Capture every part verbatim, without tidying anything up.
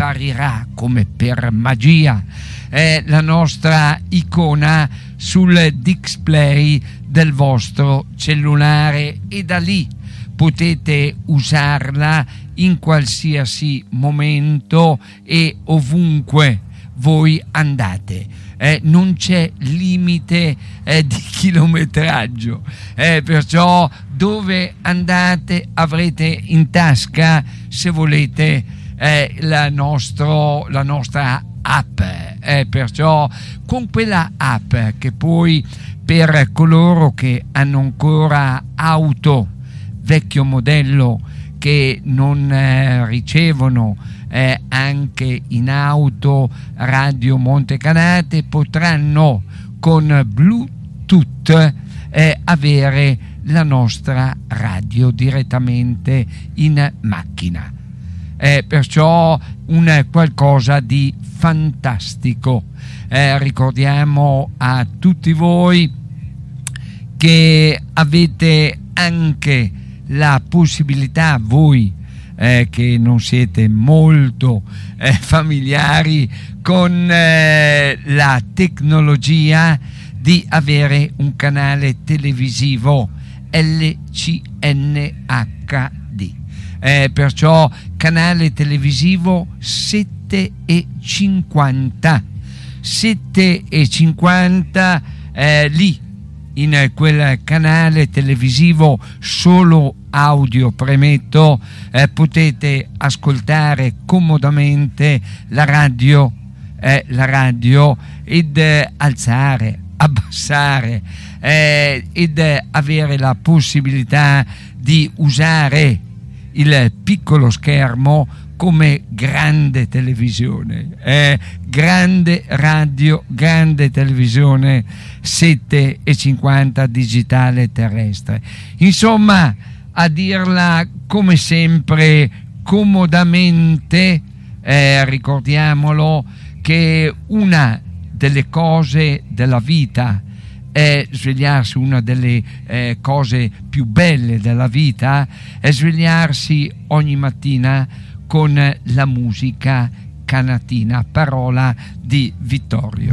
apparirà come per magia eh, la nostra icona sul display del vostro cellulare, e da lì potete usarla in qualsiasi momento e ovunque voi andate. Eh, non c'è limite eh, di chilometraggio, eh, perciò dove andate avrete in tasca, se volete, eh, la, nostro, la nostra app, eh, perciò con quella app che poi per coloro che hanno ancora auto vecchio modello, che non eh, ricevono eh, anche in auto Radio Montecanate, potranno con Bluetooth eh, avere la nostra radio direttamente in macchina. Eh, perciò un qualcosa di fantastico. Eh, ricordiamo a tutti voi che avete anche la possibilità, voi eh, che non siete molto eh, familiari con eh, la tecnologia, di avere un canale televisivo L C N H D, eh, perciò canale televisivo sette e cinquanta sette e cinquanta, eh, lì in quel canale televisivo solo audio, premetto, eh, potete ascoltare comodamente la radio, eh, la radio ed eh, alzare, abbassare eh, ed eh, avere la possibilità di usare il piccolo schermo come grande televisione, eh, grande radio, grande televisione sette e cinquanta digitale terrestre. Insomma, a dirla come sempre comodamente, eh, ricordiamolo che una delle cose della vita è svegliarsi, una delle eh, cose più belle della vita è svegliarsi ogni mattina con la musica canatina, parola di Vittorio.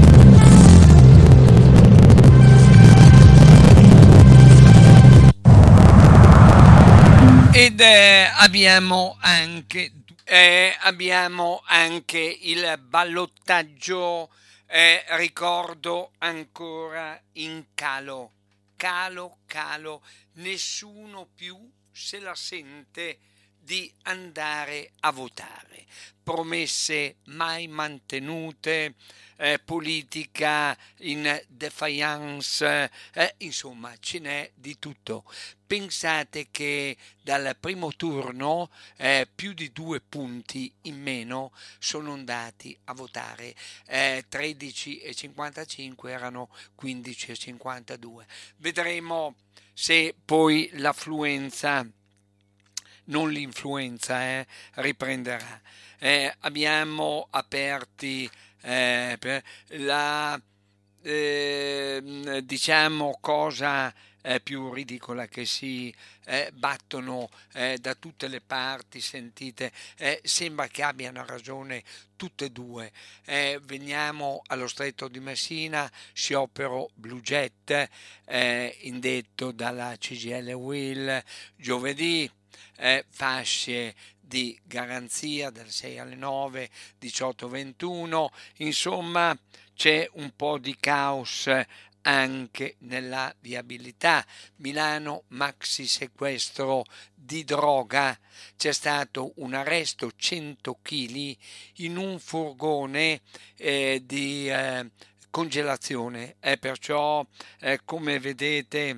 Ed eh, abbiamo anche eh, abbiamo anche il ballottaggio, eh, ricordo ancora in calo, calo, calo, nessuno più se la sente di andare a votare. Promesse mai mantenute, eh, politica in defiance, eh, insomma ce n'è di tutto. Pensate che dal primo turno eh, più di due punti in meno sono andati a votare, eh, tredici e cinquantacinque erano quindici e cinquantadue. Vedremo se poi l'affluenza, non l'influenza, eh, riprenderà. Eh, abbiamo aperti eh, per la eh, diciamo cosa eh, più ridicola, che si eh, battono eh, da tutte le parti, sentite, eh, sembra che abbiano ragione tutte e due. Eh, veniamo allo Stretto di Messina, sciopero Blue Jet eh, indetto dalla C G I L Will giovedì, eh, fasce di garanzia dal sei alle nove, diciotto ventuno, insomma c'è un po' di caos anche nella viabilità. Milano, maxi sequestro di droga, c'è stato un arresto cento chili in un furgone eh, di eh, congelazione, eh, perciò eh, come vedete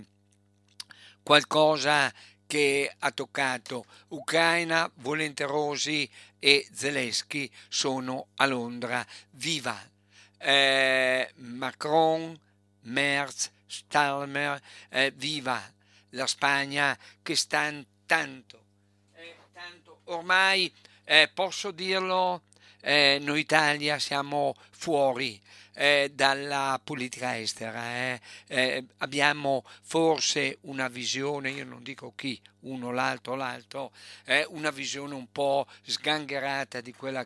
qualcosa che ha toccato Ucraina, volenterosi e Zelensky sono a Londra. Viva eh, Macron, Merz, Starmer, eh, viva la Spagna che sta tanto, eh, tanto ormai eh, posso dirlo, eh, noi Italia siamo fuori Eh, dalla politica estera, eh. Eh, abbiamo forse una visione, io non dico chi, uno, l'altro, l'altro, eh, una visione un po' sgangherata di quella